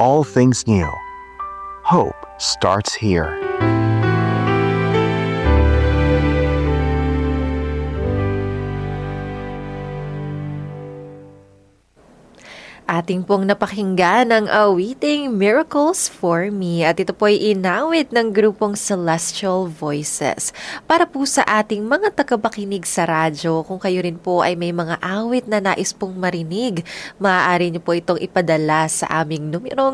all things new. Hope starts here. Ating pong napakinggan ang awiting Miracles for Me at ito po ay inawit ng grupong Celestial Voices. Para po sa ating mga tagapakinig sa radyo, kung kayo rin po ay may mga awit na nais pong marinig, maaari niyo po itong ipadala sa aming numerong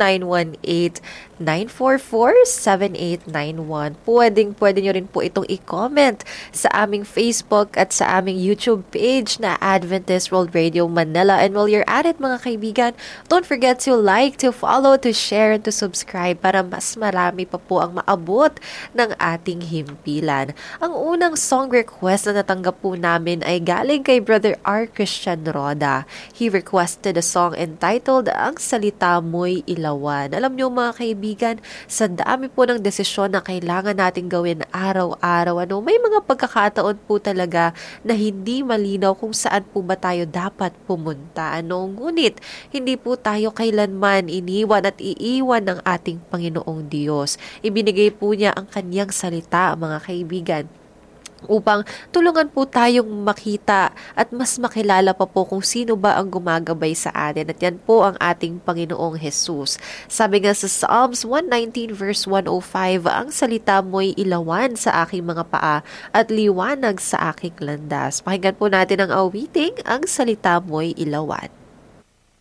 0918-944-7891. Pwede nyo rin po itong i-comment sa aming Facebook at sa aming YouTube page na Adventist World Radio Manila. And while you're at it, mga kaibigan, don't forget to like, to follow, to share, and to subscribe para mas marami pa po ang maabot ng ating himpilan. Ang unang song request na natanggap po namin ay galing kay Brother R. Christian Roda. He requested a song entitled Ang Salita Mo'y Ilawan. Alam niyo mga kaibigan, sa dami po ng desisyon na kailangan natin gawin araw-araw, may mga pagkakataon po talaga na hindi malinaw kung saan po ba tayo dapat pumunta. Ngunit, hindi po tayo kailanman iniwan at iiwan ng ating Panginoong Diyos. Ibinigay po niya ang kanyang salita, mga kaibigan, upang tulungan po tayong makita at mas makilala pa po kung sino ba ang gumagabay sa atin. At yan po ang ating Panginoong Jesus. Sabi nga sa Psalms 119 verse 105, ang salita mo'y ilawan sa aking mga paa at liwanag sa aking landas. Pakinggan po natin ang awiting, Ang Salita Mo'y Ilawan.